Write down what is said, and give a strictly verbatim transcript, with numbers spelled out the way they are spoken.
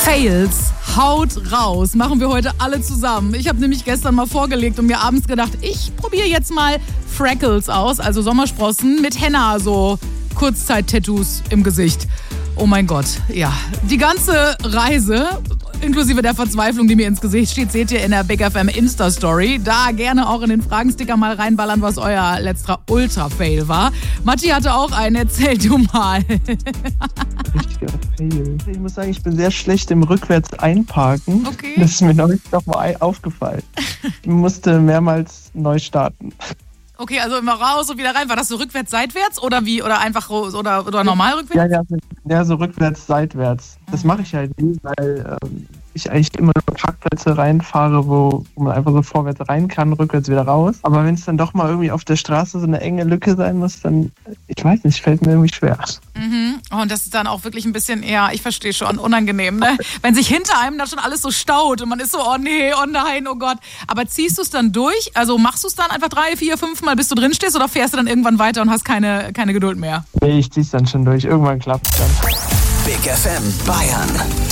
Fails, haut raus, machen wir heute alle zusammen. Ich habe nämlich gestern mal vorgelegt und mir abends gedacht, ich probiere jetzt mal Freckles aus, also Sommersprossen mit Henna, so Kurzzeit-Tattoos im Gesicht. Oh mein Gott, ja. Die ganze Reise, inklusive der Verzweiflung, die mir ins Gesicht steht, seht ihr in der Big F M Insta-Story. Da gerne auch in den Fragensticker mal reinballern, was euer letzter Ultra-Fail war. Matti hatte auch einen, erzähl du mal. Richtiger Fail. Ich muss sagen, ich bin sehr schlecht im rückwärts einparken. Okay. Das ist mir neulich noch mal aufgefallen. Ich musste mehrmals neu starten. Okay, also immer raus und wieder rein. War das so rückwärts, seitwärts oder wie? Oder einfach oder, oder normal rückwärts? Ja, ja, ja, so rückwärts, seitwärts. Das mache ich halt nie, weil ähm, ich eigentlich immer nur Parkplätze reinfahre, wo, wo man einfach so vorwärts rein kann, rückwärts wieder raus. Aber wenn es dann doch mal irgendwie auf der Straße so eine enge Lücke sein muss, dann, ich weiß nicht, fällt mir irgendwie schwer. Mhm. Oh, und das ist dann auch wirklich ein bisschen eher, ich verstehe schon, unangenehm, ne? Wenn sich hinter einem dann schon alles so staut und man ist so, oh nee, oh nein, oh Gott. Aber ziehst du es dann durch? Also machst du es dann einfach drei, vier, fünf Mal, bis du drin stehst, oder fährst du dann irgendwann weiter und hast keine, keine Geduld mehr? Nee, ich zieh's dann schon durch. Irgendwann klappt es dann. Big F M Bayern.